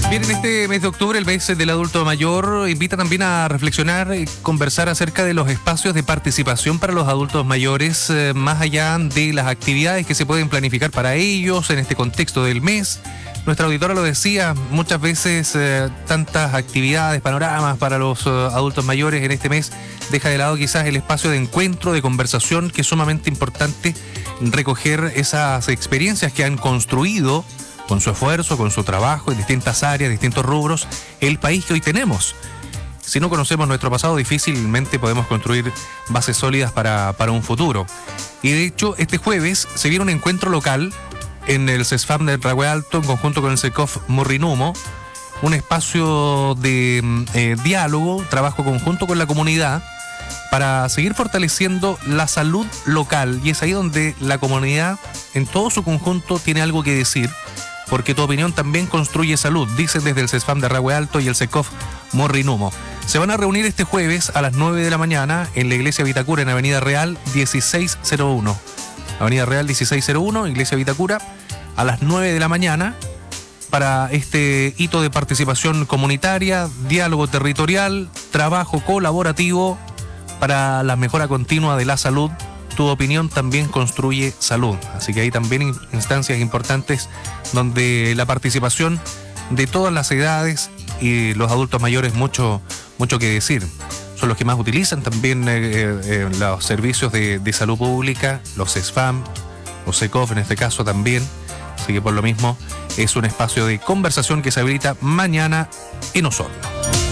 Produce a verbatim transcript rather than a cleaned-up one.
Bien, en este mes de octubre, el mes del adulto mayor, invita también a reflexionar y conversar acerca de los espacios de participación para los adultos mayores, eh, más allá de las actividades que se pueden planificar para ellos en este contexto del mes. Nuestra auditora lo decía, muchas veces eh, tantas actividades, panoramas para los eh, adultos mayores en este mes deja de lado quizás el espacio de encuentro, de conversación, que es sumamente importante recoger esas experiencias que han construido con su esfuerzo, con su trabajo, en distintas áreas, distintos rubros, el país que hoy tenemos. Si no conocemos nuestro pasado, difícilmente podemos construir bases sólidas para, para un futuro. Y de hecho, este jueves se viene un encuentro local en el CESFAM de Rahue Alto, en conjunto con el SECOF Morrinumo, un espacio de eh, diálogo, trabajo conjunto con la comunidad, para seguir fortaleciendo la salud local. Y es ahí donde la comunidad, en todo su conjunto, tiene algo que decir, porque tu opinión también construye salud, dicen desde el CESFAM de Rahue Alto y el SECOF Morrinumo. Se van a reunir este jueves a las nueve de la mañana en la Iglesia Vitacura, en Avenida Real dieciséis cero uno. Avenida Real dieciséis cero uno, Iglesia Vitacura, a las nueve de la mañana, para este hito de participación comunitaria, diálogo territorial, trabajo colaborativo para la mejora continua de la salud. Tu opinión también construye salud. Así que hay también instancias importantes donde la participación de todas las edades y los adultos mayores, mucho, mucho que decir. Son los que más utilizan también eh, eh, los servicios de, de salud pública, los CESFAM, los SECOF en este caso también. Así que por lo mismo es un espacio de conversación que se habilita mañana en Osorno.